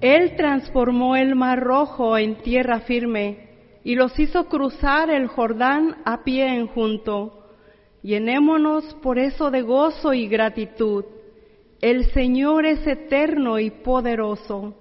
Él transformó el mar rojo en tierra firme y los hizo cruzar el Jordán a pie enjunto. Llenémonos por eso de gozo y gratitud. El Señor es eterno y poderoso.